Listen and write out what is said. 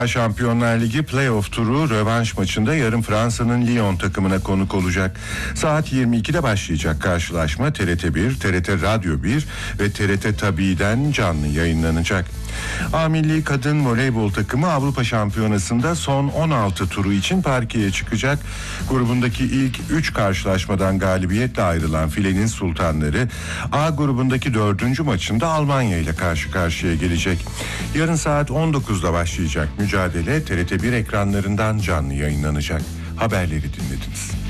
Şampiyonlar Ligi Playoff turu rövanş maçında yarın Fransa'nın Lyon takımına konuk olacak. Saat 22'de başlayacak karşılaşma TRT1, TRT Radyo 1 ve TRT Tabi'den canlı yayınlanacak. A Milli Kadın Voleybol takımı Avrupa Şampiyonası'nda son 16 turu için parkeye çıkacak. Grubundaki ilk 3 karşılaşmadan galibiyetle ayrılan filenin sultanları A grubundaki 4. maçında Almanya ile karşı karşıya gelecek. Yarın saat 19'da başlayacak mücadele TRT1 ekranlarından canlı yayınlanacak. Haberleri dinlediniz.